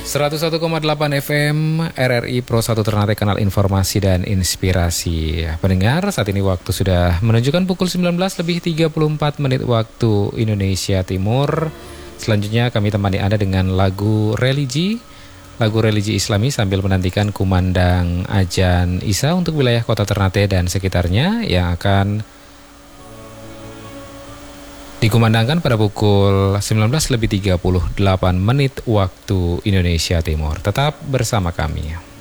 101,8 FM RRI Pro 1 Ternate, kanal informasi dan inspirasi. Pendengar, saat ini waktu sudah menunjukkan pukul 19:34 waktu Indonesia Timur. Selanjutnya kami temani Anda dengan lagu religi Islami sambil menantikan kumandang Ajan Isa untuk wilayah kota Ternate dan sekitarnya yang akan dikumandangkan pada pukul 19:38 waktu Indonesia Timur. Tetap bersama kami.